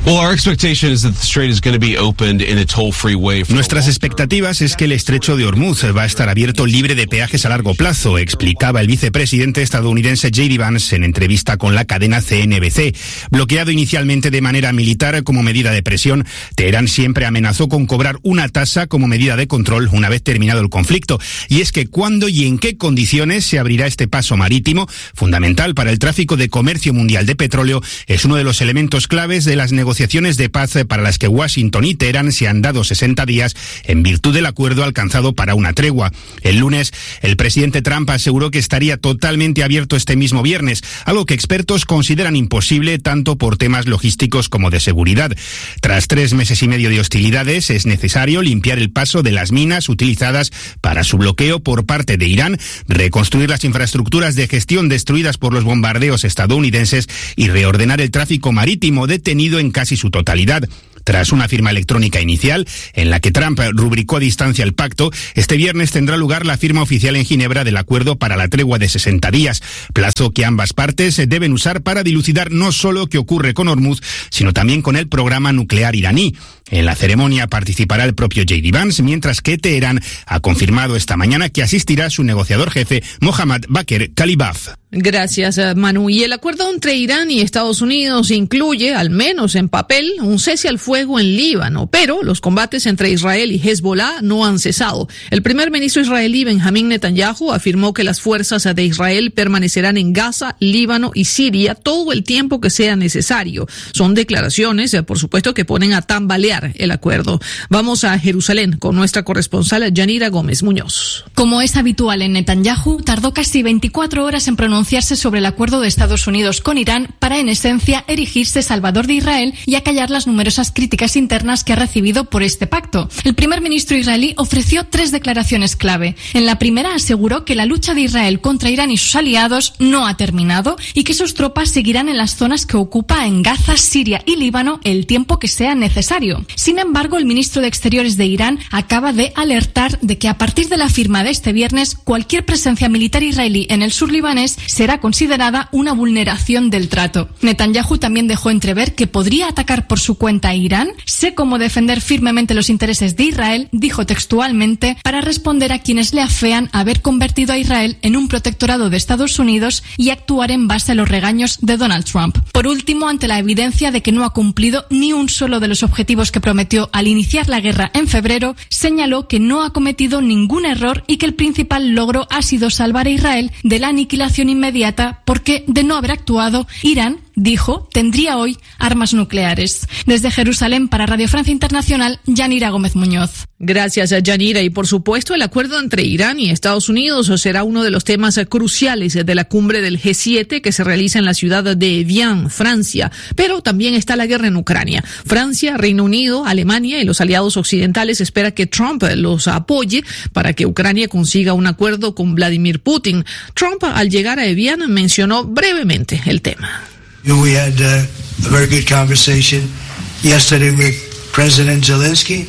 Nuestras expectativas es que el estrecho de Hormuz va a estar abierto libre de peajes a largo plazo, explicaba el vicepresidente estadounidense J.D. Vance en entrevista con la cadena CNBC. Bloqueado inicialmente de manera militar como medida de presión, Teherán siempre amenazó con cobrar una tasa como medida de control una vez terminado el conflicto. Y es que cuándo y en qué condiciones se abrirá este paso marítimo, fundamental para el tráfico de comercio mundial de petróleo, es uno de los elementos claves de las negociaciones de paz para las que Washington y Teherán se han dado 60 días en virtud del acuerdo alcanzado para una tregua. El lunes, el presidente Trump aseguró que estaría totalmente abierto este mismo viernes, algo que expertos consideran imposible tanto por temas logísticos como de seguridad. Tras 3 meses y medio de hostilidades, es necesario limpiar el paso de las minas utilizadas para su bloqueo por parte de Irán, reconstruir las infraestructuras de gestión destruidas por los bombardeos estadounidenses y reordenar el tráfico marítimo detenido en casi su totalidad. Tras una firma electrónica inicial, en la que Trump rubricó a distancia el pacto, este viernes tendrá lugar la firma oficial en Ginebra del acuerdo para la tregua de 60 días, plazo que ambas partes deben usar para dilucidar no solo qué ocurre con Hormuz, sino también con el programa nuclear iraní. En la ceremonia participará el propio J.D. Vance, mientras que Teherán ha confirmado esta mañana que asistirá su negociador jefe, Mohammad Bakr Kalibaf. Gracias, Manu. Y el acuerdo entre Irán y Estados Unidos incluye, al menos en papel, un cese al fuego en Líbano, pero los combates entre Israel y Hezbollah no han cesado. El primer ministro israelí Benjamín Netanyahu afirmó que las fuerzas de Israel permanecerán en Gaza, Líbano y Siria todo el tiempo que sea necesario. Son declaraciones, por supuesto, que ponen a tambalear el acuerdo. Vamos a Jerusalén con nuestra corresponsal Yanira Gómez Muñoz. Como es habitual en Netanyahu, tardó casi 24 horas en pronunciarse sobre el acuerdo de Estados Unidos con Irán para, en esencia, erigirse salvador de Israel y acallar las numerosas críticas internas que ha recibido por este pacto. El primer ministro israelí ofreció 3 declaraciones clave. En la primera aseguró que la lucha de Israel contra Irán y sus aliados no ha terminado y que sus tropas seguirán en las zonas que ocupa en Gaza, Siria y Líbano el tiempo que sea necesario. Sin embargo, el ministro de Exteriores de Irán acaba de alertar de que a partir de la firma de este viernes, cualquier presencia militar israelí en el sur libanés será considerada una vulneración del trato. Netanyahu también dejó entrever que podría atacar por su cuenta a Irán. Sé cómo defender firmemente los intereses de Israel, dijo textualmente, para responder a quienes le afean haber convertido a Israel en un protectorado de Estados Unidos y actuar en base a los regaños de Donald Trump. Por último, ante la evidencia de que no ha cumplido ni un solo de los objetivos que prometió al iniciar la guerra en febrero, señaló que no ha cometido ningún error y que el principal logro ha sido salvar a Israel de la aniquilación inmediata porque, de no haber actuado, Irán, dijo, tendría hoy armas nucleares. Desde Jerusalén para Radio Francia Internacional, Yanira Gómez Muñoz. Gracias a Yanira. Y por supuesto, el acuerdo entre Irán y Estados Unidos será uno de los temas cruciales de la cumbre del G7 que se realiza en la ciudad de Evian, Francia. Pero también está la guerra en Ucrania. Francia, Reino Unido, Alemania y los aliados occidentales esperan que Trump los apoye para que Ucrania consiga un acuerdo con Vladimir Putin. Trump, al llegar a Evian, mencionó brevemente el tema. We had a very good conversation yesterday with President Zelensky.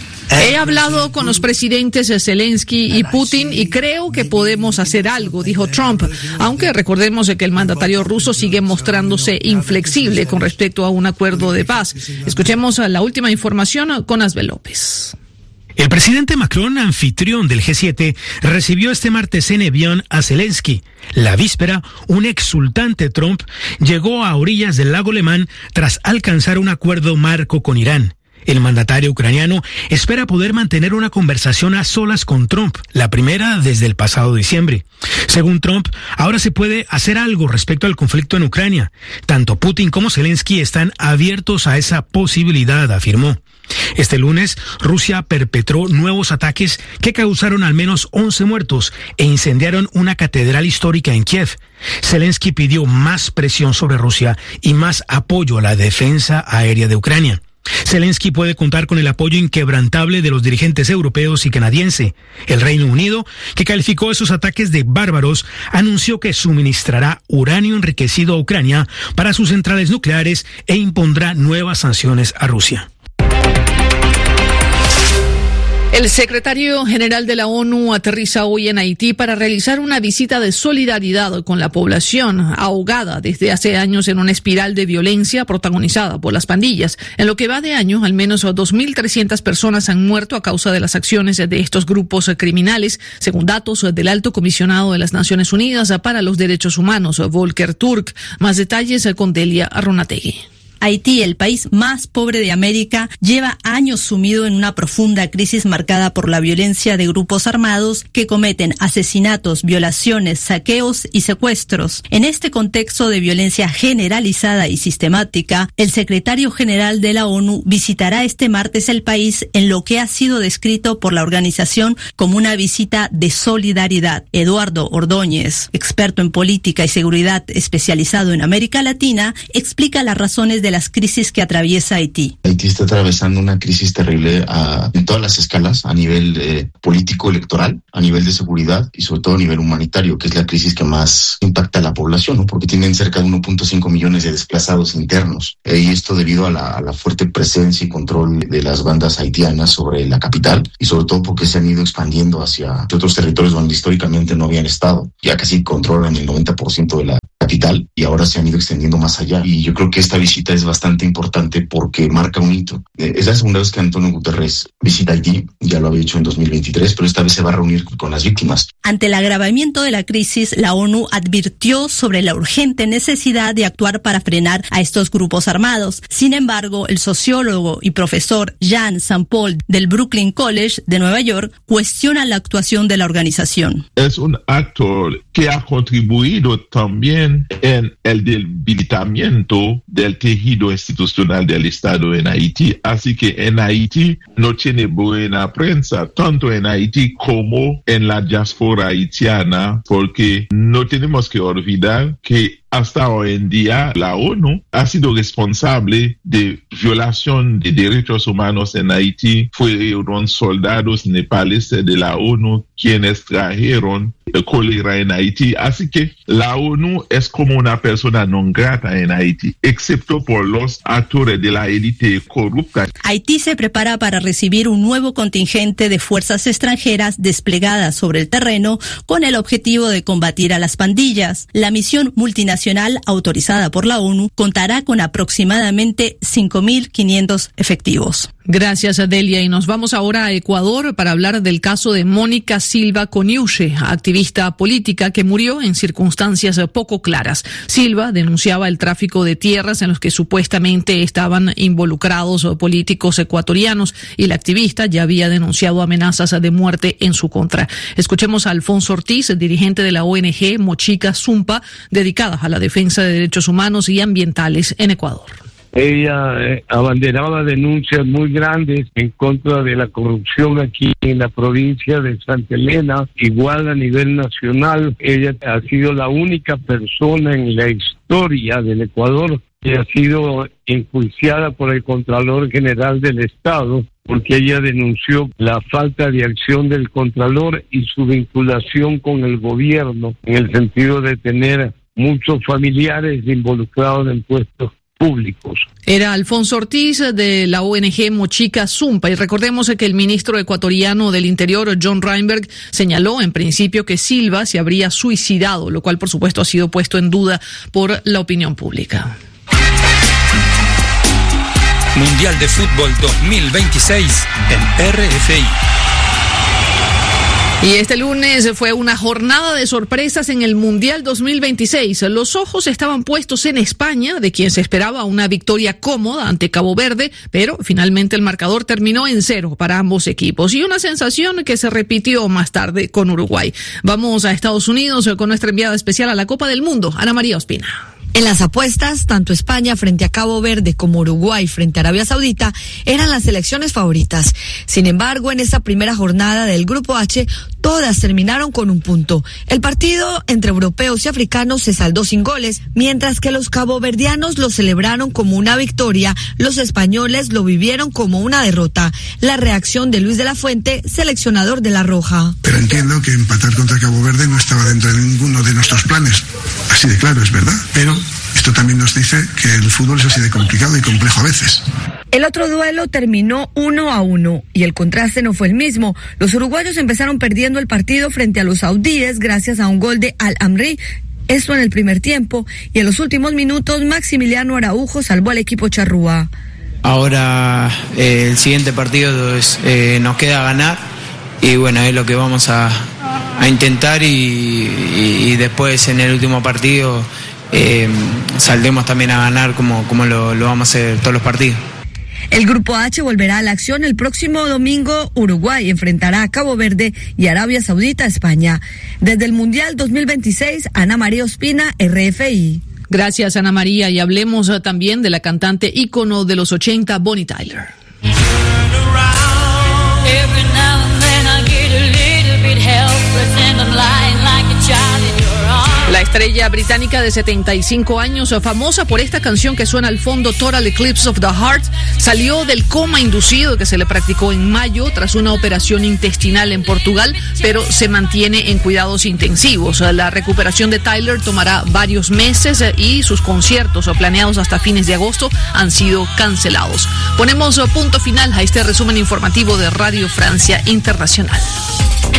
He hablado con los presidentes Zelensky y Putin y creo que podemos hacer algo, dijo Trump, aunque recordemos que el mandatario ruso sigue mostrándose inflexible con respecto a un acuerdo de paz. Escuchemos la última información con Asbel López. El presidente Macron, anfitrión del G7, recibió este martes en Evian a Zelensky. La víspera, un exultante Trump llegó a orillas del lago Lemán tras alcanzar un acuerdo marco con Irán. El mandatario ucraniano espera poder mantener una conversación a solas con Trump, la primera desde el pasado diciembre. Según Trump, ahora se puede hacer algo respecto al conflicto en Ucrania. Tanto Putin como Zelensky están abiertos a esa posibilidad, afirmó. Este lunes, Rusia perpetró nuevos ataques que causaron al menos 11 muertos e incendiaron una catedral histórica en Kiev. Zelensky pidió más presión sobre Rusia y más apoyo a la defensa aérea de Ucrania. Zelensky puede contar con el apoyo inquebrantable de los dirigentes europeos y canadiense. El Reino Unido, que calificó esos ataques de bárbaros, anunció que suministrará uranio enriquecido a Ucrania para sus centrales nucleares e impondrá nuevas sanciones a Rusia. El secretario general de la ONU aterriza hoy en Haití para realizar una visita de solidaridad con la población ahogada desde hace años en una espiral de violencia protagonizada por las pandillas. En lo que va de año, al menos 2.300 personas han muerto a causa de las acciones de estos grupos criminales, según datos del Alto Comisionado de las Naciones Unidas para los Derechos Humanos, Volker Turk. Más detalles con Delia Arronategui. Haití, el país más pobre de América, lleva años sumido en una profunda crisis marcada por la violencia de grupos armados que cometen asesinatos, violaciones, saqueos y secuestros. En este contexto de violencia generalizada y sistemática, el secretario general de la ONU visitará este martes el país en lo que ha sido descrito por la organización como una visita de solidaridad. Eduardo Ordóñez, experto en política y seguridad especializado en América Latina, explica las razones de las crisis que atraviesa Haití. Haití está atravesando una crisis terrible en todas las escalas, a nivel político electoral, a nivel de seguridad y sobre todo a nivel humanitario, que es la crisis que más impacta a la población, ¿no? Porque tienen cerca de 1.5 millones de desplazados internos. Y esto debido a la fuerte presencia y control de las bandas haitianas sobre la capital y sobre todo porque se han ido expandiendo hacia otros territorios donde históricamente no habían estado. Ya casi controlan el 90% de la capital y ahora se han ido extendiendo más allá. Y yo creo que esta visita es bastante importante porque marca un hito. Es la segunda vez que Antonio Guterres visita Haití, ya lo había hecho en 2023, pero esta vez se va a reunir con las víctimas. Ante el agravamiento de la crisis, la ONU advirtió sobre la urgente necesidad de actuar para frenar a estos grupos armados. Sin embargo, el sociólogo y profesor Jean St. Paul del Brooklyn College de Nueva York cuestiona la actuación de la organización. Es un actor que ha contribuido también en el debilitamiento del tejido institucional del Estado en Haití. Así que en Haití no tiene buena prensa, tanto en Haití como en la diáspora haitiana, porque no tenemos que olvidar que hasta hoy en día la ONU ha sido responsable de violación de derechos humanos en Haití. Fueron soldados nepaleses de la ONU quienes trajeron el cólera en Haití. Así que la ONU es como una persona non grata en Haití, excepto por los actores de la élite corrupta. Haití se prepara para recibir un nuevo contingente de fuerzas extranjeras desplegadas sobre el terreno con el objetivo de combatir a las pandillas. La misión multinacional autorizada por la ONU contará con aproximadamente 5.500 efectivos. Gracias, Adelia. Y nos vamos ahora a Ecuador para hablar del caso de Mónica Silva Coniuche, activista política que murió en circunstancias poco claras. Silva denunciaba el tráfico de tierras en los que supuestamente estaban involucrados políticos ecuatorianos y la activista ya había denunciado amenazas de muerte en su contra. Escuchemos a Alfonso Ortiz, dirigente de la ONG Mochica Zumpa, dedicada a la defensa de derechos humanos y ambientales en Ecuador. Ella abanderaba denuncias muy grandes en contra de la corrupción aquí en la provincia de Santa Elena, igual a nivel nacional. Ella ha sido la única persona en la historia del Ecuador que ha sido enjuiciada por el Contralor General del Estado, porque ella denunció la falta de acción del Contralor y su vinculación con el gobierno, en el sentido de tener muchos familiares involucrados en puestos públicos. Era Alfonso Ortiz de la ONG Mochica Zumpa y recordemos que el ministro ecuatoriano del Interior, John Reinberg, señaló en principio que Silva se habría suicidado, lo cual por supuesto ha sido puesto en duda por la opinión pública. Mundial de Fútbol 2026 en RFI. Y este lunes fue una jornada de sorpresas en el Mundial 2026. Los ojos estaban puestos en España, de quien se esperaba una victoria cómoda ante Cabo Verde, pero finalmente el marcador terminó en 0 para ambos equipos. Y una sensación que se repitió más tarde con Uruguay. Vamos a Estados Unidos con nuestra enviada especial a la Copa del Mundo, Ana María Ospina. En las apuestas, tanto España frente a Cabo Verde como Uruguay frente a Arabia Saudita eran las selecciones favoritas. Sin embargo, en esta primera jornada del Grupo H, todas terminaron con un punto. El partido entre europeos y africanos se saldó sin goles, mientras que los caboverdianos lo celebraron como una victoria, los españoles lo vivieron como una derrota. La reacción de Luis de la Fuente, seleccionador de La Roja. Pero entiendo que empatar contra Cabo Verde no estaba dentro de ninguno de nuestros planes. Así de claro, es verdad. Pero esto también nos dice que el fútbol es así de complicado y complejo a veces. El otro duelo terminó 1-1 y el contraste no fue el mismo. Los uruguayos empezaron perdiendo el partido frente a los saudíes gracias a un gol de Al-Amri, esto en el primer tiempo, y en los últimos minutos Maximiliano Araujo salvó al equipo charrúa. Ahora el siguiente partido nos queda ganar y bueno, es lo que vamos a intentar y después en el último partido saldremos también a ganar como lo vamos a hacer todos los partidos. El Grupo H volverá a la acción el próximo domingo. Uruguay enfrentará a Cabo Verde y Arabia Saudita a España. Desde el Mundial 2026, Ana María Ospina, RFI. Gracias, Ana María. Y hablemos también de la cantante ícono de los 80, Bonnie Tyler. La estrella británica de 75 años, famosa por esta canción que suena al fondo, Total Eclipse of the Heart, salió del coma inducido que se le practicó en mayo tras una operación intestinal en Portugal, pero se mantiene en cuidados intensivos. La recuperación de Tyler tomará varios meses y sus conciertos planeados hasta fines de agosto han sido cancelados. Ponemos punto final a este resumen informativo de Radio Francia Internacional.